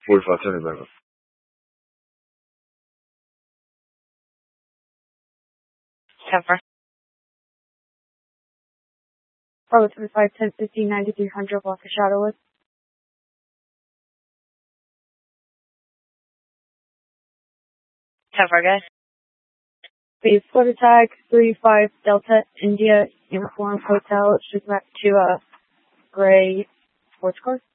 45, turn it back up. Cover. Bravo 35, 10, 15, 9300, block of Shadowwood. Cover, guys. Base photo tag 35 Delta India Uniform Hotel. It's just back to gray sports car.